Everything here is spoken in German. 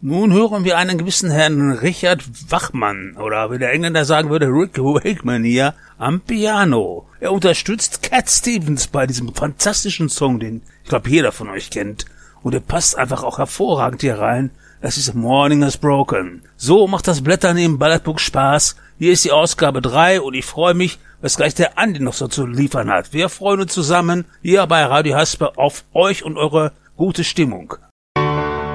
Nun hören wir einen gewissen Herrn Richard Wachmann, oder wie der Engländer sagen würde, Rick Wakeman hier, am Piano. Er unterstützt Cat Stevens bei diesem fantastischen Song, den ich glaube jeder von euch kennt. Und er passt einfach auch hervorragend hier rein. Das ist Morning Has Broken. So macht das Blättern im Ballertbuch Spaß. Hier ist die Ausgabe 3 und ich freue mich, was gleich der Andi noch so zu liefern hat. Wir freuen uns zusammen hier bei Radio Hasper auf euch und eure gute Stimmung.